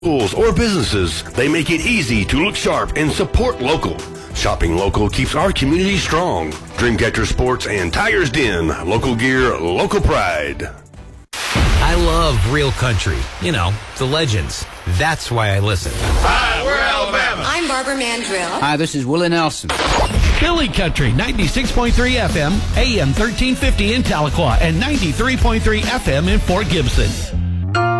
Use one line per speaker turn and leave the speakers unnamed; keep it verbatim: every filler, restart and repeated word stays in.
Schools or businesses, they make it easy to look sharp and support local. Shopping local keeps our community strong. Dreamcatcher Sports and Tires Den. Local gear, local pride.
I love real country. You know, the legends. That's why I listen.
Hi, we're Alabama.
I'm Barbara Mandrill.
Hi, this is Willie Nelson.
Philly Country, ninety-six point three F M, A M thirteen fifty in Tahlequah, and ninety-three point three F M in Fort Gibson.